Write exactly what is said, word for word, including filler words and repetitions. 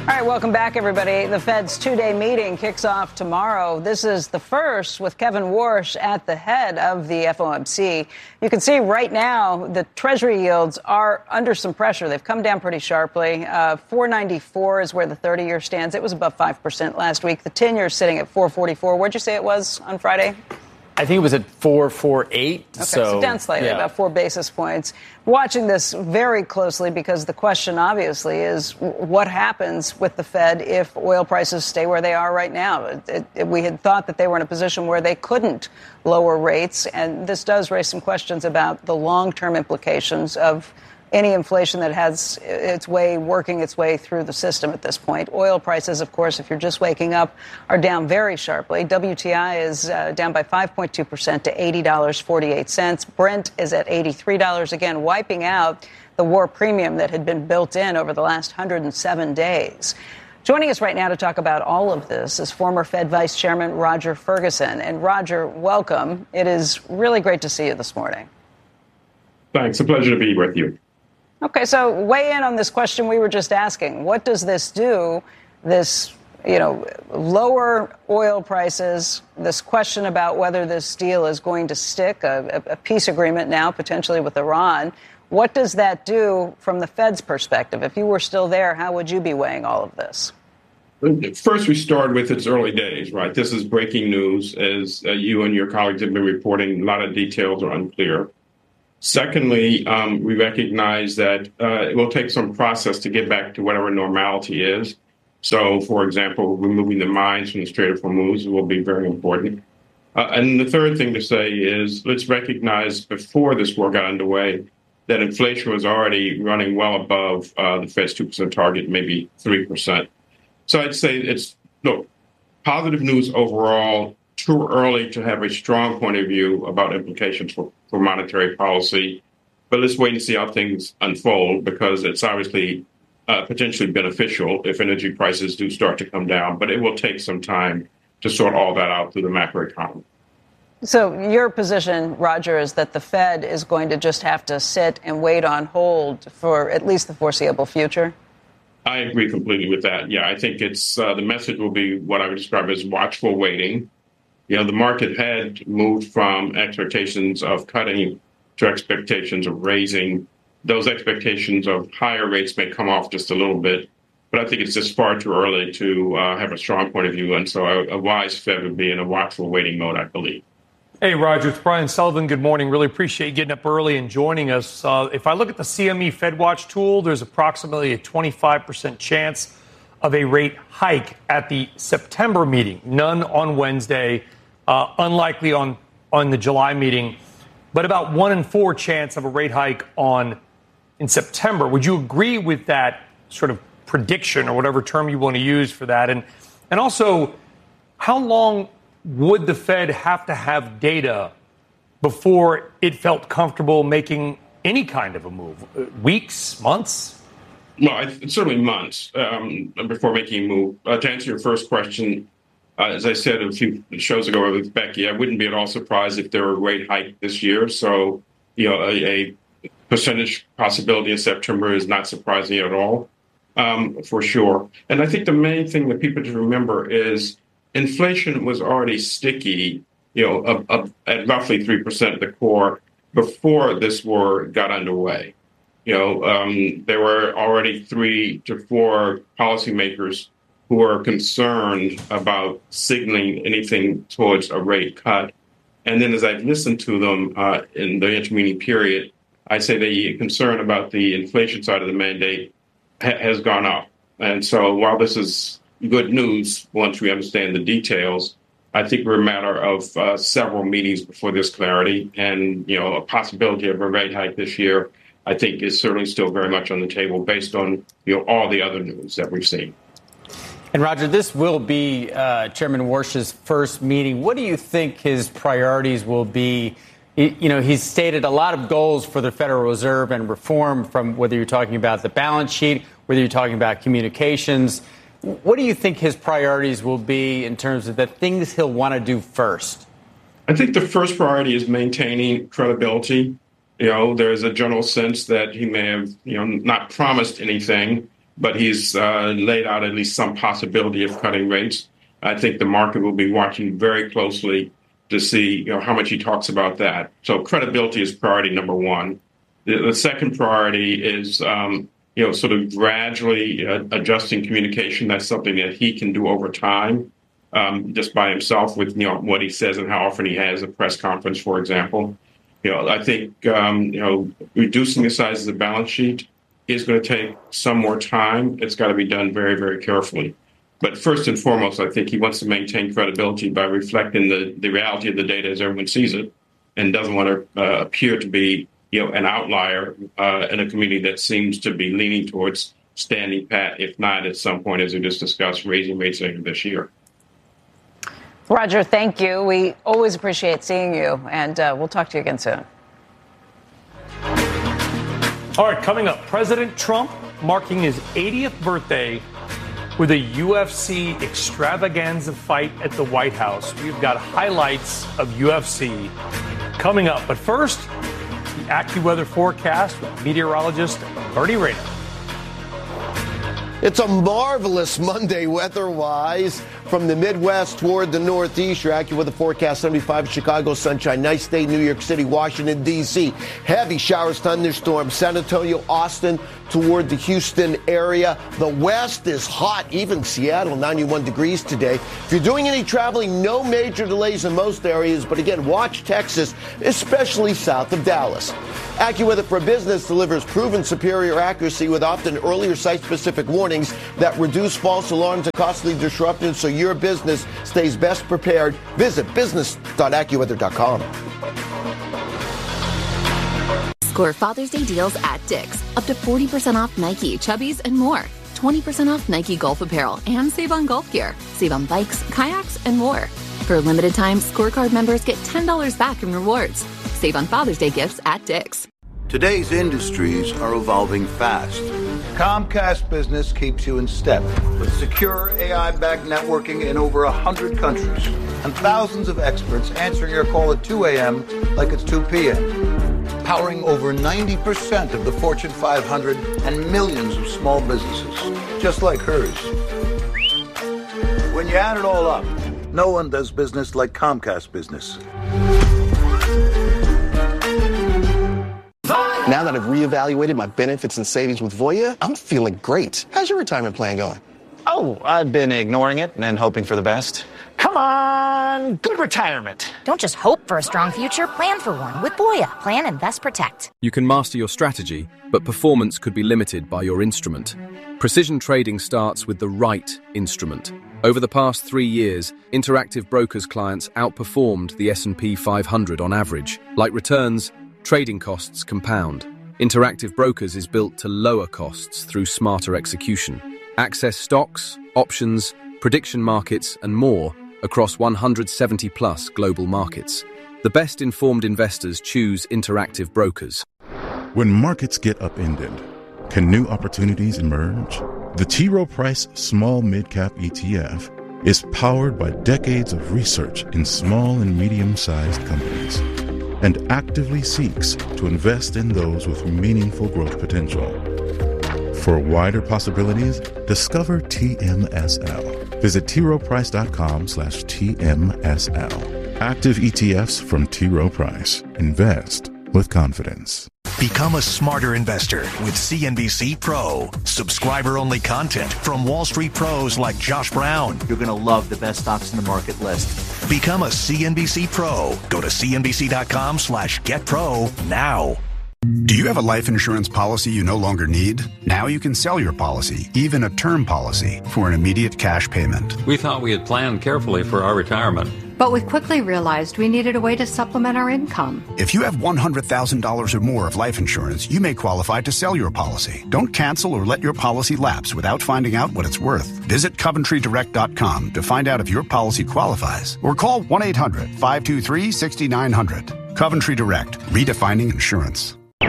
All right, welcome back, everybody. The Fed's two-day meeting kicks off tomorrow. This is the first with Kevin Warsh at the head of the F O M C. You can see right now the Treasury yields are under some pressure. They've come down pretty sharply. Uh, four ninety-four is where the thirty-year stands. It was above five percent last week. The ten-year is sitting at four forty-four. Where'd you say it was on Friday? I think it was at four forty-eight. Okay, so, so down slightly, yeah. about four basis points. Watching this very closely because the question, obviously, is what happens with the Fed if oil prices stay where they are right now? It, it, it, we had thought that they were in a position where they couldn't lower rates, and this does raise some questions about the long-term implications of any inflation that has its way working its way through the system at this point. Oil prices, of course, if you're just waking up, are down very sharply. W T I is uh, down by five point two percent to eighty dollars and forty-eight cents. Brent is at eighty-three dollars, again, wiping out the war premium that had been built in over the last one hundred seven days. Joining us right now to talk about all of this is former Fed Vice Chairman Roger Ferguson. And Roger, welcome. It is really great to see you this morning. Thanks. A pleasure to be with you. Okay, so weigh in on this question we were just asking. What does this do, this, you know, lower oil prices, this question about whether this deal is going to stick, a, a peace agreement now potentially with Iran, what does that do from the Fed's perspective? If you were still there, how would you be weighing all of this? First, we start with its early days, right? This is breaking news. As uh, you and your colleagues have been reporting, a lot of details are unclear. Secondly, um, we recognize that uh, it will take some process to get back to whatever normality is. So, for example, removing the mines from the Strait of Hormuz will be very important. Uh, and the third thing to say is let's recognize before this war got underway that inflation was already running well above uh, the Fed's two percent target, maybe three percent. So I'd say it's, look, positive news overall. Too early to have a strong point of view about implications for, for monetary policy. But let's wait and see how things unfold, because it's obviously uh, potentially beneficial if energy prices do start to come down. But it will take some time to sort all that out through the macroeconomy. So your position, Roger, is that the Fed is going to just have to sit and wait on hold for at least the foreseeable future? I agree completely with that. Yeah, I think it's uh, the message will be what I would describe as watchful waiting. You know, the market had moved from expectations of cutting to expectations of raising. Those expectations of higher rates may come off just a little bit, but I think it's just far too early to uh, have a strong point of view. And so a, a wise Fed would be in a watchful waiting mode, I believe. Hey, Roger, it's Brian Sullivan. Good morning. Really appreciate you getting up early and joining us. Uh, if I look at the C M E FedWatch tool, there's approximately a twenty-five percent chance of a rate hike at the September meeting. None on Wednesday. Uh, unlikely on, on the July meeting, but about one in four chance of a rate hike on in September. Would you agree with that sort of prediction, or whatever term you want to use for that? And and also, how long would the Fed have to have data before it felt comfortable making any kind of a move? Weeks, months? No, it's certainly months um, before making a move. Uh, to answer your first question, Uh, as I said a few shows ago with Becky, I wouldn't be at all surprised if there were a rate hike this year. So, you know, a, a percentage possibility in September is not surprising at all, um, for sure. And I think the main thing that people should remember is inflation was already sticky, you know, up, up at roughly three percent of the core before this war got underway. You know, um, there were already three to four policymakers who are concerned about signaling anything towards a rate cut. And then as I've listened to them uh, in the intervening period, I say the concern about the inflation side of the mandate ha- has gone up. And so while this is good news, once we understand the details, I think we're a matter of uh, several meetings before there's clarity. And, you know, a possibility of a rate hike this year, I think, is certainly still very much on the table based on, you know, all the other news that we've seen. And, Roger, this will be uh, Chairman Warsh's first meeting. What do you think his priorities will be? You know, he's stated a lot of goals for the Federal Reserve and reform, from whether you're talking about the balance sheet, whether you're talking about communications. What do you think his priorities will be in terms of the things he'll want to do first? I think the first priority is maintaining credibility. You know, there's a general sense that he may have, you know, not promised anything, but he's uh, laid out at least some possibility of cutting rates. I think the market will be watching very closely to see, you know, how much he talks about that. So credibility is priority number one. The, the second priority is, um, you know, sort of gradually uh, adjusting communication. That's something that he can do over time, um, just by himself with, you know, what he says and how often he has a press conference, for example. You know, I think, um, you know, reducing the size of the balance sheet is going to take some more time. It's got to be done very, very carefully. But first and foremost, I think he wants to maintain credibility by reflecting the, the reality of the data as everyone sees it, and doesn't want to uh, appear to be, you know, an outlier uh, in a community that seems to be leaning towards standing pat, if not at some point, as we just discussed, raising rates later this year. Roger, thank you. We always appreciate seeing you, and uh, we'll talk to you again soon. All right, coming up, President Trump marking his eightieth birthday with a U F C extravaganza fight at the White House. We've got highlights of U F C coming up. But first, the AccuWeather forecast with meteorologist Bernie Rayner. It's a marvelous Monday weather-wise from the Midwest toward the Northeast. Your AccuWeather forecast, seventy-five Chicago, sunshine. Nice day, New York City, Washington, D C Heavy showers, thunderstorms. San Antonio, Austin toward the Houston area. The West is hot, even Seattle, ninety-one degrees today. If you're doing any traveling, no major delays in most areas. But again, watch Texas, especially south of Dallas. AccuWeather for Business delivers proven superior accuracy with often earlier site-specific warnings that reduce false alarms and costly disruptions so your business stays best prepared. Visit business dot accuweather dot com. Score Father's Day deals at Dick's. Up to forty percent off Nike, Chubbies, and more. twenty percent off Nike golf apparel and save on golf gear. Save on bikes, kayaks, and more. For a limited time, Scorecard members get ten dollars back in rewards. Save on Father's Day gifts at Dick's. Today's industries are evolving fast. Comcast Business keeps you in step with secure A I-backed networking in over one hundred countries and thousands of experts answering your call at two a.m. like it's two p.m. Powering over ninety percent of the Fortune five hundred and millions of small businesses, just like hers. When you add it all up, no one does business like Comcast Business. Now that I've reevaluated my benefits and savings with Voya, I'm feeling great. How's your retirement plan going? Oh, I've been ignoring it and hoping for the best. Come on, good retirement. Don't just hope for a strong future, plan for one with Voya. Plan, Invest, Protect. You can master your strategy, but performance could be limited by your instrument. Precision trading starts with the right instrument. Over the past three years, Interactive Brokers clients outperformed the S and P five hundred on average. Like returns, trading costs compound. Interactive Brokers is built to lower costs through smarter execution. Access stocks, options, prediction markets, and more across one hundred seventy plus global markets. The best informed investors choose Interactive Brokers. When markets get upended, can new opportunities emerge? The T. Rowe Price Small Mid-Cap E T F is powered by decades of research in small and medium-sized companies, and actively seeks to invest in those with meaningful growth potential. For wider possibilities, discover T M S L. Visit T Rowe Price dot com slash T M S L. Active E T Fs from T. Rowe Price. Invest with confidence. Become a smarter investor with C N B C Pro. Subscriber-only content from Wall Street pros like Josh Brown. You're going to love the best stocks in the market list. Become a C N B C Pro. Go to C N B C dot com slash get pro now. Do you have a life insurance policy you no longer need? Now you can sell your policy, even a term policy, for an immediate cash payment. We thought we had planned carefully for our retirement. But we quickly realized we needed a way to supplement our income. If you have one hundred thousand dollars or more of life insurance, you may qualify to sell your policy. Don't cancel or let your policy lapse without finding out what it's worth. Visit Coventry Direct dot com to find out if your policy qualifies, or call one eight hundred five two three six nine zero zero. Coventry Direct, redefining insurance.